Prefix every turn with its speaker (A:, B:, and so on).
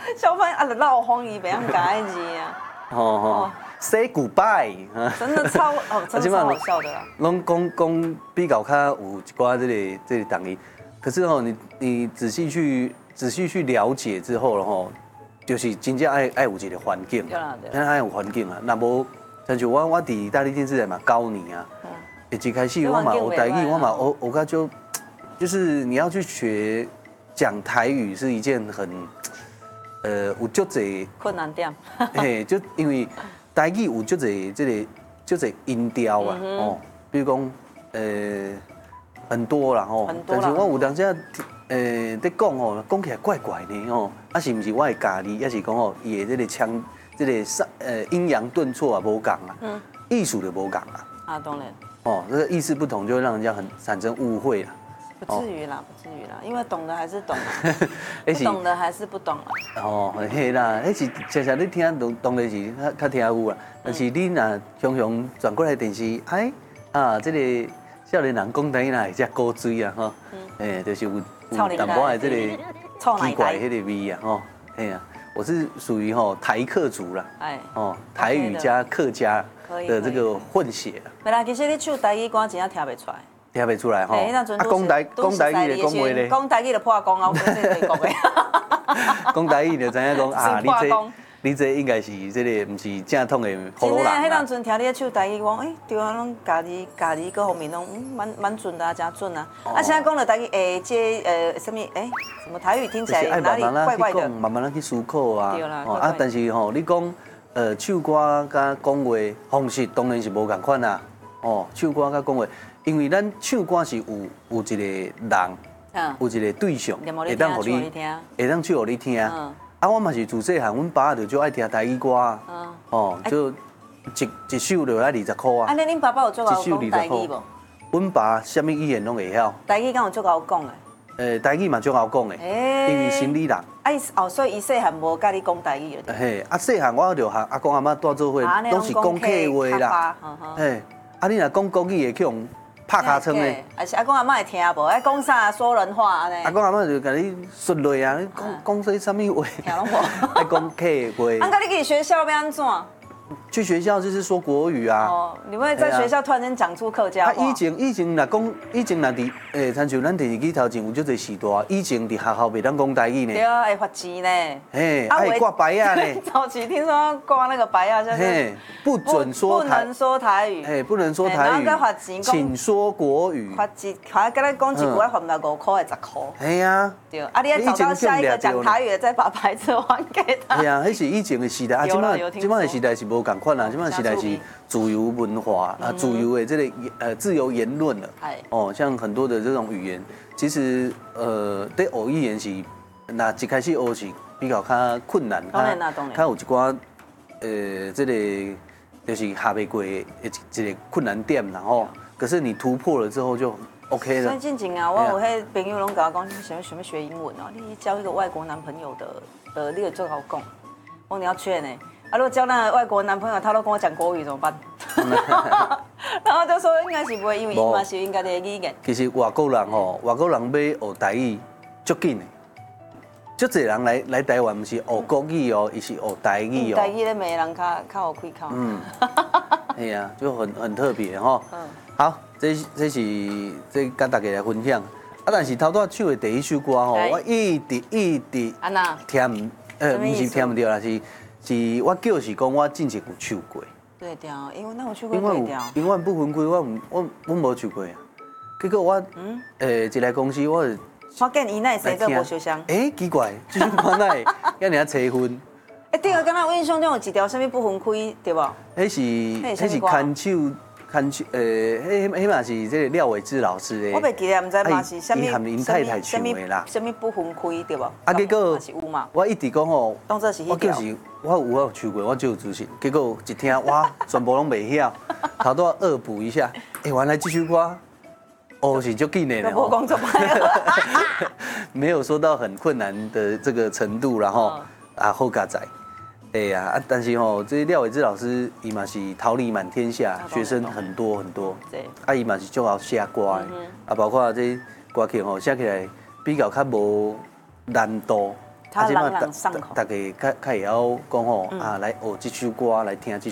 A: 小朋友啊，闹风伊袂晓讲爱字啊。
B: 哦 ，Say goodbye，
A: 真的超真的超好笑的啦。
B: 拢讲比较较有一寡这个党义，可是你仔细去了解之后了吼，就是真正爱有一个环境，
A: 对啦，
B: 爱有环境啊，那无像像我伫大力电视台嘛教你啊，一开始我嘛学台语，我嘛学较就是你要去学讲台语是一件很有足侪
A: 困难点。
B: 嘿，就因为台语有足侪足侪音调啊，哦，比如讲很多啦吼，但是我有当时在讲吼，讲起来怪怪的吼，啊是毋是我的家己，还是讲吼伊的这个腔，这个阴阳顿挫啊无共啊，艺术就无共啊。
A: 啊，当然。
B: 哦，这个意思不同，就会让人家产生误会啦。
A: 不至于啦，因为懂的还是懂啦，不懂的还是不懂啦。
B: 哦，嘿啦，那是常常你听当然是较听有啦，但是你若常常转过来电视，哎啊，这个少年人讲台语会遮古锥啊，吼，就是有淡薄的这个奇怪迄个味啊，吼，嘿啊，我是属于台客族啦，台语加客家的这个混血。
A: 没啦，其实你唱台语歌真正听袂出来。
B: 听袂出来吼，
A: 讲
B: 台语的讲话咧，
A: 讲台语就破功啊，我真係講嘅。
B: 講台語就知影講啊，你這應該是這個唔是正統的葫蘆人。
A: 迄當陣聽你唱台語，講對啊，攏家己各方面攏蠻準的啊，真準啊。啊，現在講了台語，什麼台語聽起來哪裡怪怪的？
B: 慢慢去思考啊。
A: 對啦。
B: 啊，但是你講唱歌甲講話方式當然是無共款啦。哦，唱歌甲講話。因為咱唱歌是有一個人，有一個對象，會當互你，會當唱互你聽。啊，我嘛是自細漢，阮爸就最愛聽台語歌啊。哦，就一首就要20塊啊。
A: 啊，恁爸爸有做過講台語無？
B: 阮爸什麼語言攏會曉。
A: 台語敢有做過講
B: 誒，台語嘛最好講誒，因為心理人。
A: 啊，所以伊細漢無甲你講台語了。
B: 嘿，啊細漢我就和阿公阿媽帶做伙，都是講客話啦。嘿，啊你若講國語會去用。拍卡稱咧，
A: 還是阿公阿媽會聽無？愛講啥說人話安尼？
B: 阿公阿媽就甲你說落啊，你講說什麼話？
A: 聽攏無？
B: 愛講客話。
A: 啊，那你去學校要安怎？
B: 去學校就是說國語啊。
A: 哦，你會在學校突然間講出客家話？
B: 以前若講，以前若佇親像咱電視機頭前有足濟時代，以前佇學校袂當講台語呢。
A: 對啊，會罰錢呢。
B: 嘿，愛掛牌啊呢。
A: 早期聽說掛那個牌啊，就是
B: 不准說台，
A: 不能說台語。
B: 嘿，不能說台語。
A: 然後再罰錢，
B: 請說國語。
A: 罰錢，還跟你講一句，要罰到5塊還10塊。
B: 係啊。
A: 對，啊，你要找到下一個講台語的，再把牌子還給他。
B: 係啊，迄是以前的時代，啊，即擺的時代是無共款啦，即擺時代是自由文化啊，自由的這個自由言論了。哦，像很多的這種語言，其實在學語言是，那一開始學是比較較困難，較有一寡這個就是下袂過的一個困難點啦吼。可是你突破了之後就 OK 了。
A: 所以近前啊，我有迄朋友攏甲我講，想要學英文哦，你交一個外國男朋友的，你有最好講。我你要勸呢。啊，如果交那個外國男朋友，他都跟我講國語怎麼辦？然後就說應該是不會，因為伊嘛是應該的語言。
B: 其實外國人吼，外國人要學台語足緊的，足濟人來台灣，唔是學國語哦，伊是學台語哦。
A: 台語咧，每個人較有開口。
B: 嗯，係啊，就很特別吼。好，這是跟大家來分享。啊，但是頭拄唱的第一首歌吼，我一直聽唔是聽唔到啦，是我叫是講我之前有唱過。
A: 對調，因為那我唱過對調。
B: 永遠不分開，我無唱過啊。結果我一來公司我
A: 見伊那生個無相像。
B: 奇怪，這首歌哪會遐爾七分？
A: 對個，剛才我印象中有一條什麼不分開，對無？
B: 迄是牽手。迄嘛是這個廖偉智老師的。
A: 我袂記得，唔知嘛是什麼。
B: 伊含林太太唱的啦。
A: 什麼不分開對無？
B: 啊，結果我一直講吼，
A: 當作是迄條。
B: 我有唱過，我就有自信。結果一聽，哇，全部攏袂曉，頭都要惡補一下。原來這首歌，是足緊的呢。
A: 無講做歹。
B: 沒有說到很困難的這個程度，然後好佳哉。對呀，啊，但是吼，這廖偉智老師伊嘛是桃李滿天下，學生很多很多。對。啊，伊嘛是足好寫歌的，啊，包括這歌曲吼寫起來比較較無難度。
A: 他朗朗上口。
B: 大家较会晓讲吼啊，来学这首歌，来听这